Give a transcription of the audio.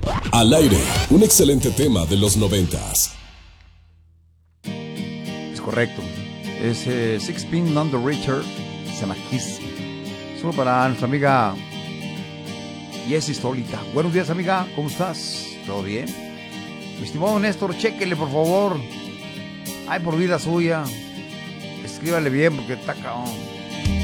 Al aire, un excelente tema de los 90s. Es correcto. Es Six Pin None the Richer. Se llama Kiss. Solo para nuestra amiga Jessie Solita. Buenos días, amiga. ¿Cómo estás? ¿Todo bien? Mi estimado Néstor, chéquele, por favor. Ay, por vida suya. Escríbale bien porque está cabrón.